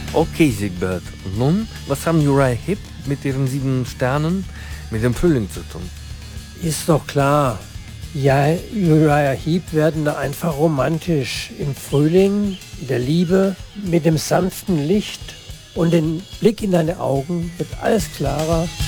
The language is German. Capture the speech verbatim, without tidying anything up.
Okay, Siegbert. Und nun, was haben Uriah Heep mit ihren sieben Sternen mit dem Frühling zu tun? Ist doch klar. Ja, Uriah Heep werden da einfach romantisch. Im Frühling, in der Liebe, mit dem sanften Licht und dem Blick in deine Augen wird alles klarer.